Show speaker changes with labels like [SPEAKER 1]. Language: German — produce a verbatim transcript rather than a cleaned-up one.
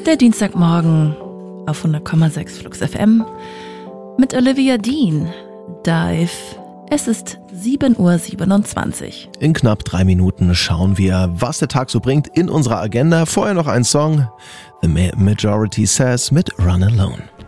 [SPEAKER 1] Der Dienstagmorgen auf hundert Komma sechs Flux F M mit Olivia Dean. Dive. Es ist sieben Uhr siebenundzwanzig.
[SPEAKER 2] In knapp drei Minuten schauen wir, was der Tag so bringt in unserer Agenda. Vorher noch ein Song. The Majority Says mit Run Alone.